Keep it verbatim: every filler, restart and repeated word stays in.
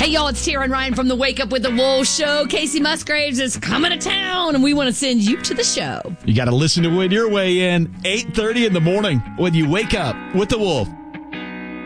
Hey, y'all, it's Tara and Ryan from the Wake Up with the Wolf show. Casey Musgraves is coming to town, and we want to send you to the show. You got to listen to Win Your Way in, eight thirty in the morning when you wake up with the Wolf.